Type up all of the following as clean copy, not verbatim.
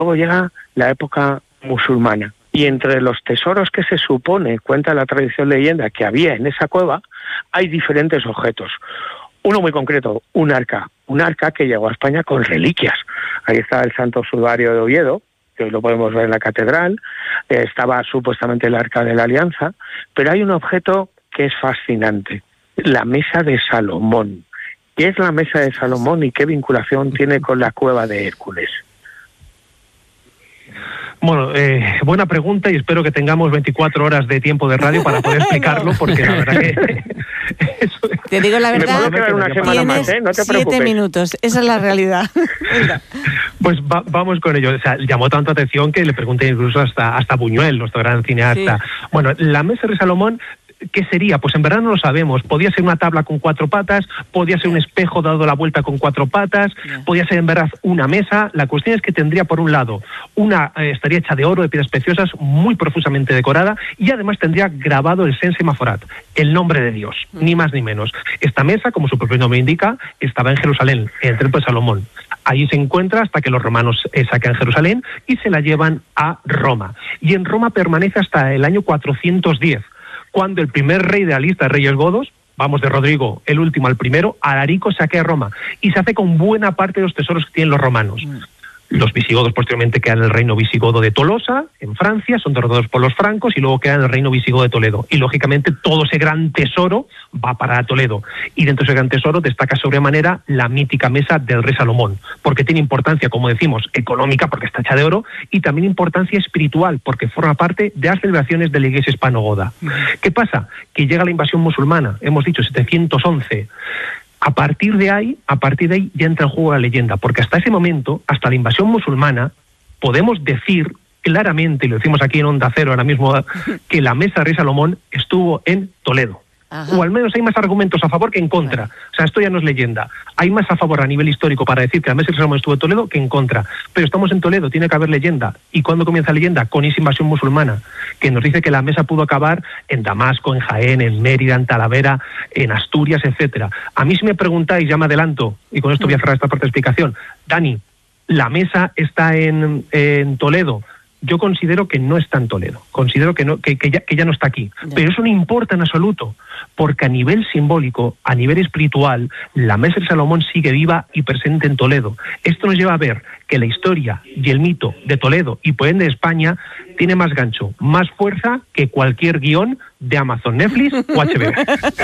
Luego llega la época musulmana. Y entre los tesoros que se supone, cuenta la tradición leyenda, que había en esa cueva, hay diferentes objetos. Uno muy concreto, un arca que llegó a España con reliquias. Ahí está el Santo Sudario de Oviedo, que hoy lo podemos ver en la catedral, estaba supuestamente el Arca de la Alianza, pero hay un objeto que es fascinante, la Mesa de Salomón. ¿Qué es la Mesa de Salomón y qué vinculación tiene con la cueva de Hércules? Bueno, buena pregunta y espero que tengamos 24 horas de tiempo de radio para poder explicarlo, porque la verdad que... Te digo la verdad, me puedo quedar una semana más, no te 7 preocupes. minutos, esa es la realidad. Pues vamos con ello. O sea, llamó tanto atención que le pregunté incluso hasta Buñuel, nuestro gran cineasta. Sí. Bueno, la Mesa de Salomón, ¿qué sería? Pues en verdad no lo sabemos. Podía ser una tabla con 4 patas, podía ser un espejo dado la vuelta con 4 patas, podía ser en verdad una mesa. La cuestión es que tendría, por un lado, estaría hecha de oro, de piedras preciosas, muy profusamente decorada, y además tendría grabado el Sen Semaforat, el nombre de Dios, ni más ni menos. Esta mesa, como su propio nombre indica, estaba en Jerusalén, en el Templo de Salomón. Allí se encuentra hasta que los romanos saquean Jerusalén y se la llevan a Roma. Y en Roma permanece hasta el año 410, cuando el primer rey de la lista de reyes godos, vamos de Rodrigo el último al primero, Alarico saquea Roma y se hace con buena parte de los tesoros que tienen los romanos. Los visigodos posteriormente quedan en el reino visigodo de Tolosa, en Francia, son derrotados por los francos y luego quedan en el reino visigodo de Toledo. Y lógicamente todo ese gran tesoro va para Toledo. Y dentro de ese gran tesoro destaca sobremanera la mítica mesa del rey Salomón, porque tiene importancia, como decimos, económica, porque está hecha de oro, y también importancia espiritual, porque forma parte de las celebraciones de la iglesia hispano-goda. ¿Qué pasa? Que llega la invasión musulmana, hemos dicho 711. A partir de ahí ya entra en juego la leyenda, porque hasta ese momento, hasta la invasión musulmana, podemos decir claramente, y lo decimos aquí en Onda Cero ahora mismo, que la Mesa de Rey Salomón estuvo en Toledo. Ajá. O al menos hay más argumentos a favor que en contra. O sea, esto ya no es leyenda. Hay más a favor a nivel histórico para decir que la Mesa de Rey Salomón estuvo en Toledo que en contra. Pero estamos en Toledo, tiene que haber leyenda. ¿Y cuándo comienza la leyenda? Con esa invasión musulmana, que nos dice que la mesa pudo acabar en Damasco, en Jaén, en Mérida, en Talavera, en Asturias, etcétera. A mí si me preguntáis, ya me adelanto, y con esto voy a cerrar esta parte de explicación. Dani, ¿la mesa está en Toledo? Yo considero que no está en Toledo, considero que ya no está aquí, pero eso no importa en absoluto, porque a nivel simbólico, a nivel espiritual, la Mesa de Salomón sigue viva y presente en Toledo. Esto nos lleva a ver que la historia y el mito de Toledo y por ende de España tiene más gancho, más fuerza que cualquier guión de Amazon, Netflix o HBO.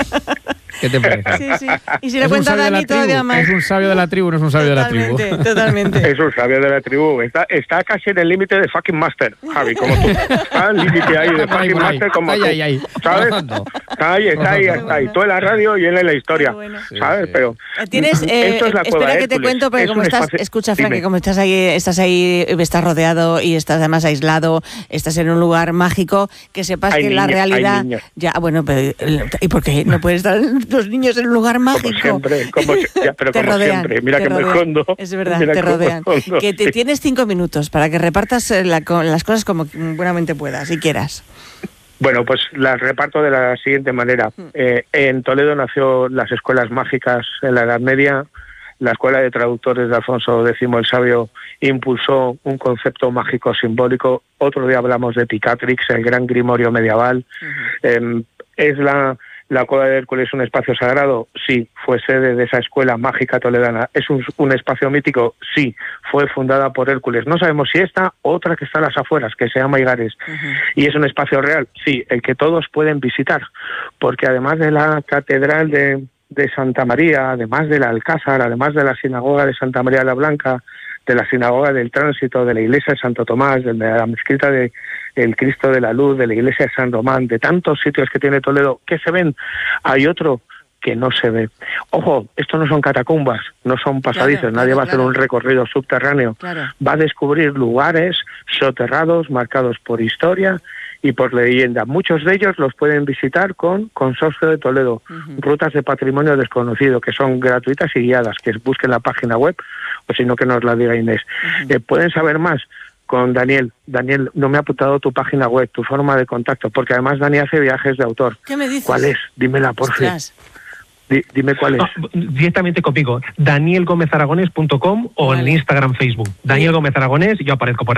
¿Qué te parece? Sí, sí. Y si le cuenta a Dani todavía más. Es un sabio de la tribu, no es un sabio de la tribu. Totalmente. Es un sabio de la tribu. Está casi en el límite de fucking master, Javi, como tú. Está al límite ahí de fucking master como tú. ¿Sabes? Está ahí. Tú en la radio y él en la historia. Bueno. ¿Sabes? Sí. Pero tienes, esto es la cueva espera de que te cuento, porque como estás, escucha, Frank, que como estás ahí, estás rodeado y estás además aislado, estás en un lugar mágico, que sepas que la realidad... Ya, bueno, pero ¿y por qué no pueden estar los niños en un lugar mágico? Como siempre, mira que me escondo. Es verdad, te rodean. Que tienes 5 minutos para que repartas las cosas como buenamente puedas, si quieras. Bueno, pues las reparto de la siguiente manera. En Toledo nació las escuelas mágicas en la Edad Media. La Escuela de Traductores de Alfonso X el Sabio impulsó un concepto mágico simbólico. Otro día hablamos de Picatrix, el gran grimorio medieval. ¿Es la cueva de Hércules un espacio sagrado? Sí, fue sede de esa escuela mágica toledana. ¿Es un espacio mítico? Sí, fue fundada por Hércules. No sabemos si esta, otra que está a las afueras, que se llama Igares. ¿Y es un espacio real? Sí, el que todos pueden visitar, porque además de la catedral de Santa María, además del Alcázar, además de la sinagoga de Santa María la Blanca, de la sinagoga del Tránsito, de la iglesia de Santo Tomás, de la mezquita de el Cristo de la Luz, de la iglesia de San Román, de tantos sitios que tiene Toledo, que se ven, hay otro que no se ve. Ojo, esto no son catacumbas, no son pasadizos, nadie va a hacer un recorrido subterráneo, va a descubrir lugares soterrados, marcados por historia y por leyenda. Muchos de ellos los pueden visitar con Consorcio de Toledo, rutas de patrimonio desconocido, que son gratuitas y guiadas, que busquen la página web, o si no que nos la diga Inés. Pueden saber más con Daniel. Daniel, no me ha apuntado tu página web, tu forma de contacto, porque además Dani hace viajes de autor. ¿Qué me dices? ¿Cuál es? Dímela, por favor. Dime cuál es. No, directamente conmigo, danielgomezaragones.com o en Instagram, Facebook. Daniel Gómez Aragonés, y yo aparezco por